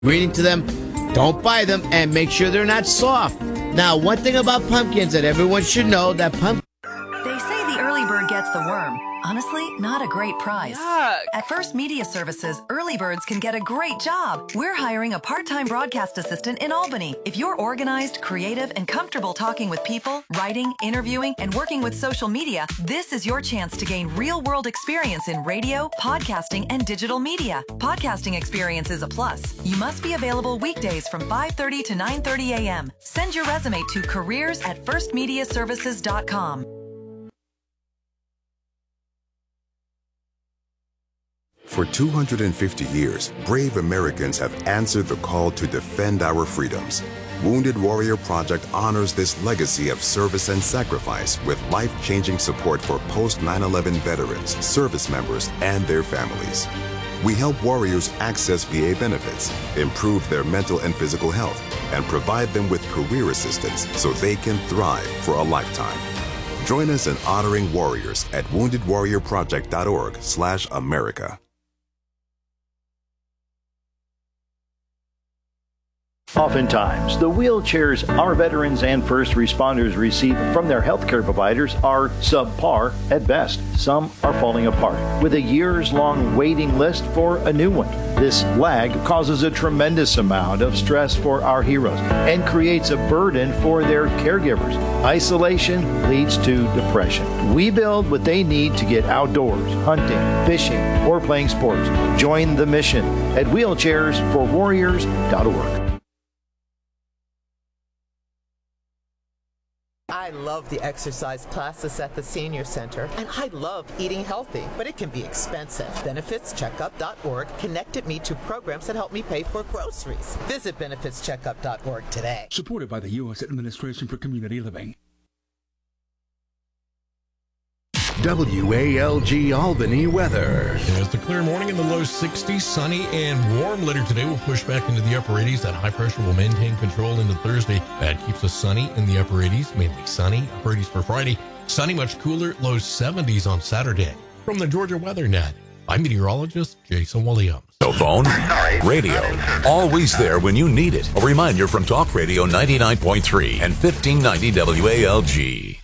ingredient to them. Don't buy them, and make sure they're not soft. Now, one thing about pumpkins that everyone should know, that They say the early bird gets the worm. Honestly, not a great prize. Yuck. At First Media Services, early birds can get a great job. We're hiring a part-time broadcast assistant in Albany. If you're organized, creative, and comfortable talking with people, writing, interviewing, and working with social media, this is your chance to gain real-world experience in radio, podcasting, and digital media. Podcasting experience is a plus. You must be available weekdays from 5:30 to 9:30 a.m. Send your resume to careers@firstmediaservices.com. For 250 years, brave Americans have answered the call to defend our freedoms. Wounded Warrior Project honors this legacy of service and sacrifice with life-changing support for post-9/11 veterans, service members, and their families. We help warriors access VA benefits, improve their mental and physical health, and provide them with career assistance so they can thrive for a lifetime. Join us in honoring warriors at woundedwarriorproject.org/America. Oftentimes, the wheelchairs our veterans and first responders receive from their healthcare providers are subpar at best. Some are falling apart, with a years-long waiting list for a new one. This lag causes a tremendous amount of stress for our heroes and creates a burden for their caregivers. Isolation leads to depression. We build what they need to get outdoors, hunting, fishing, or playing sports. Join the mission at wheelchairsforwarriors.org. I love the exercise classes at the Senior Center, and I love eating healthy, but it can be expensive. BenefitsCheckup.org connected me to programs that help me pay for groceries. Visit BenefitsCheckup.org today. Supported by the U.S. Administration for Community Living. WALG Albany weather. It's a clear morning in the low 60s, sunny and warm. Later today, we'll push back into the upper 80s. That high pressure will maintain control into Thursday. That keeps us sunny in the upper 80s, mainly sunny. Upper 80s for Friday. Sunny, much cooler, low 70s on Saturday. From the Georgia Weather Net, I'm meteorologist Jason Williams. Cell phone, radio, always there when you need it. A reminder from Talk Radio 99.3 and 1590 WALG.